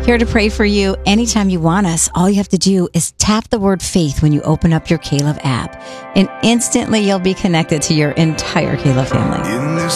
Here to pray for you anytime you want us. All you have to do is tap the word faith when you open up your Caleb app, and instantly you'll be connected to your entire Caleb family. In this